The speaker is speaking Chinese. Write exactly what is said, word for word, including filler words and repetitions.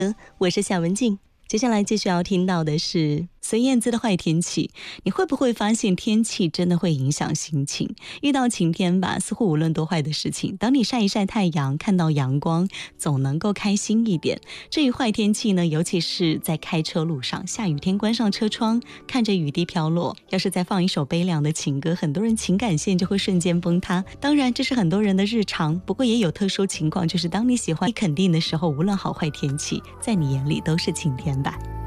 我是夏文静。接下来继续要听到的是孙燕姿的坏天气。你会不会发现天气真的会影响心情？遇到晴天吧，似乎无论多坏的事情，当你晒一晒太阳，看到阳光，总能够开心一点。至于坏天气呢，尤其是在开车路上，下雨天关上车窗，看着雨滴飘落，要是再放一首悲凉的情歌，很多人情感线就会瞬间崩塌。当然这是很多人的日常，不过也有特殊情况，就是当你喜欢你肯定的时候，无论好坏天气，在你眼里都是晴天吧。